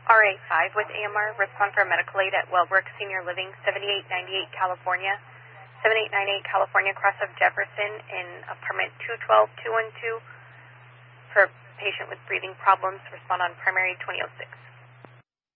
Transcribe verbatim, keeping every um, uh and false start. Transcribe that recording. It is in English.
R A five with A M R, respond for a medical aid at Wellbrook Senior Living, seventy-eight ninety-eight California, seventy-eight ninety-eight California, cross of Jefferson in apartment two twelve two one two for a patient with breathing problems. Respond on primary twenty oh six.